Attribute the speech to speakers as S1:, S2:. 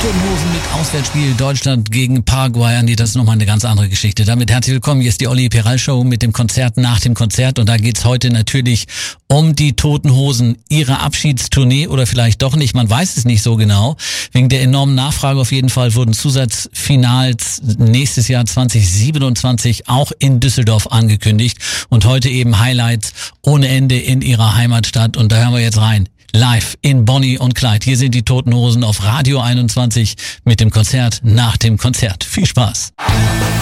S1: Toten Hosen mit Auswärtsspiel Deutschland gegen Paraguay. Andi, das ist nochmal eine ganz andere Geschichte. Damit herzlich willkommen. Hier ist die Olli Peral Show mit dem Konzert nach dem Konzert. Und da geht's heute natürlich um die Toten Hosen. Ihre Abschiedstournee oder vielleicht doch nicht. Man weiß es nicht so genau. Wegen der enormen Nachfrage auf jeden Fall wurden Zusatzfinals nächstes Jahr 2027 auch in Düsseldorf angekündigt. Und heute eben Highlights ohne Ende in ihrer Heimatstadt. Und da hören wir jetzt rein. Live in Bonnie und Clyde. Hier sind die Toten Hosen auf Radio 21 mit dem Konzert nach dem Konzert. Viel Spaß.